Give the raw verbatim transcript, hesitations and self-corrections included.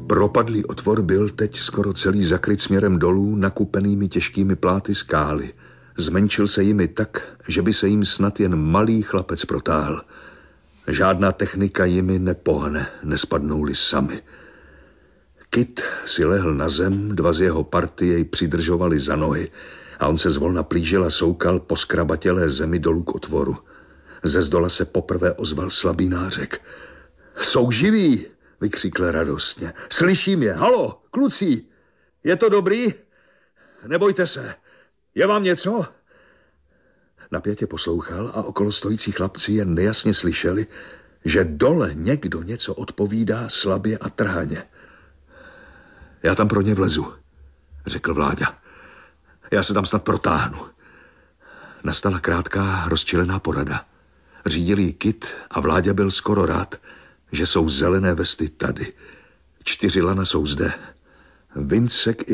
Propadlý otvor byl teď skoro celý zakryt směrem dolů nakupenými těžkými pláty skály. Zmenšil se jimi tak, že by se jim snad jen malý chlapec protáhl. Žádná technika jimi nepohne, nespadnou-li sami. Kit si lehl na zem, dva z jeho party jej přidržovali za nohy a on se zvolna plížil a soukal po skrabatělé zemi dolů k otvoru. Ze zdola se poprvé ozval slabý nářek. Jsou živí, vykřikl radostně. Slyším je, halo, kluci, je to dobrý? Nebojte se, je vám něco? Napětě poslouchal a okolo stojící chlapci jen nejasně slyšeli, že dole někdo něco odpovídá slabě a trhaně. Já tam pro ně vlezu, řekl Vláďa. Já se tam snad protáhnu. Nastala krátká, rozčilená porada. Řídili ji Kit a Vláďa byl skoro rád, že jsou zelené vesty tady. Čtyři lana jsou zde. Vincek i